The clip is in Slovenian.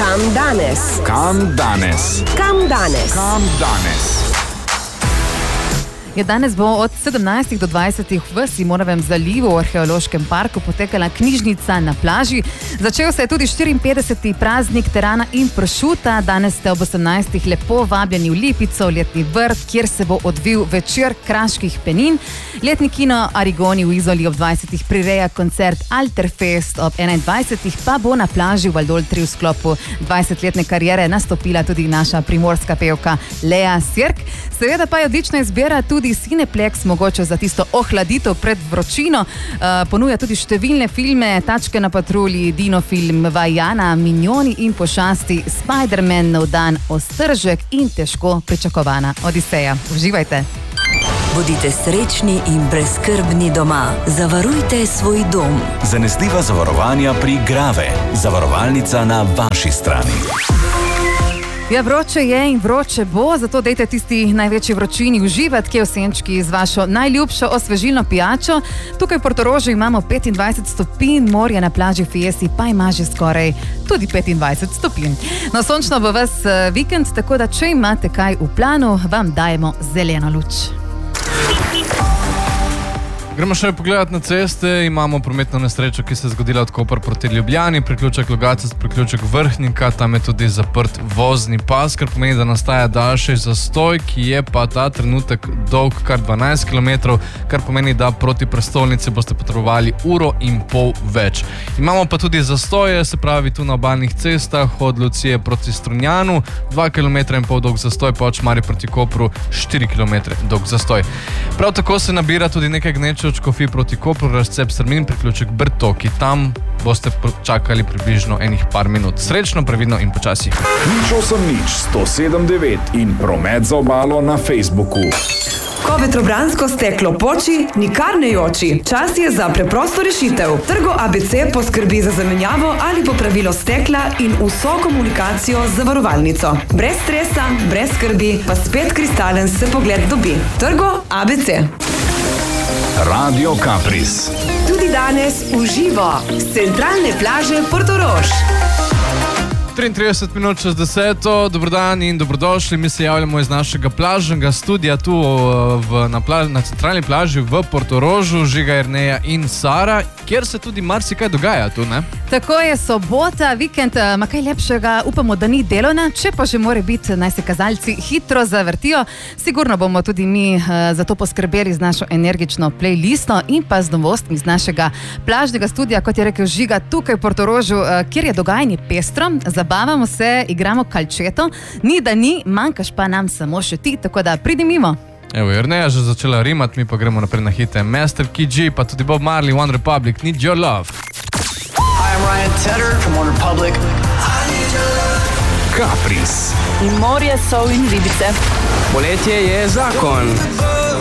Kam danes? Kam danes? Kam danes? Kam danes? Danes bo od 17 do 20 v Simonovem zalivu v arheološkem parku potekala knjižnica na plaži. Začel se je tudi 54. praznik terana in pršuta. Danes ste ob 18. lepo vabljeni v Lipico, letni vrt, kjer se bo odvil večer kraških penin. Letni kino Arigoni v Izoli ob 20. prireja koncert Alterfest, ob 21. pa bo na plaži v Valdol 3 v sklopu 20-letne kariere nastopila tudi naša primorska pevka Lea Sirk. Seveda pa je odlična izbira tudi Cineplex, mogoče za tisto ohladitev pred vročino. Ponuja tudi številne filme, Tačke na patrulji, Dinofilm, Vajana, Minjoni in pošasti, Spider-Man, Nov dan, Ostržek in težko pričakovana Odiseja. Uživajte! Bodite srečni in brezskrbni doma. Zavarujte svoj dom. Zanesljiva zavarovanja pri Grave. Zavarovalnica na vaši strani. Ja, vroče je in vroče bo, zato dejte tisti največji vročini uživati, kje v senčki z vašo najljubšo osvežilno pijačo. Tukaj v Portorožu imamo 25 stopinj, morje na plaži v Fiesi pa ima že skoraj tudi 25 stopinj. No, sončno bo ves vikend, tako da če imate kaj v planu, vam dajemo zeleno luč. Gremo še pogledati na ceste. Imamo prometno nesrečo, ki se je zgodila od Koper proti Ljubljani, priključek Logatec, priključek Vrhnika, tam je tudi zaprt vozni pas, kar pomeni, da nastaja daljši zastoj, ki je pa ta trenutek dolg kar 12 km, kar pomeni, da proti prestolnici boste potrebovali 1,5 ure več. Imamo pa tudi zastoje, se pravi tu na obalnih cestah, od Lucije proti Strunjanu, 2,5 km dolg zastoj, pa od Šmarja proti Kopru 4 km dolg zastoj. Prav tako se nabira tudi nekaj gnečev Škofij proti Kopru, razcep Strmin, priključek Brtoki. Tam boste čakali približno enih par minut. Srečno, previdno in počasi. 107.9 in promet za obalo na Facebooku. Ko vetrobransko steklo poči, nikar ne joči. Čas je za preprosto rešitev. Trgo ABC poskrbi za zamenjavo ali popravilo stekla in vso komunikacijo z zavarovalnico. Brez stresa, brez skrbi, pa spet kristalen se pogled dobi. Trgo ABC. Radio Kapris. Tudi danes uživo s centralne plaže Portorož. 33 minut čez 10. Dober dan in dobrodošli. Mi se javljamo iz našega plažnega studija tu na centralni plaži v Portorožu, Žiga, Jerneja in Sara, kjer se tudi marsikaj dogaja tu, ne? Tako je, sobota, vikend, ma kaj lepšega, upamo, da ni delovna, če pa že more biti, naj se kazalci hitro zavrtijo. Sigurno bomo tudi mi za to poskrbeli z našo energično playlisto in pa z novostmi iz našega plažnega studija, kot je rekel Žiga, tukaj v Portorožu, kjer je dogajanje pestro, zabavamo se, igramo kalčeto, ni da ni, manjkaš pa nam samo še ti, tako da pridi mimo. Evo, Jerneja že začela rimati, mi pa gremo naprej na hite. Master Key G, pa tudi Bob Marley, One Republic, Need Your Love. Hi, I'm Ryan Tedder from One Republic. Kapris. In morje, sol in ribice. Poletje je zakon.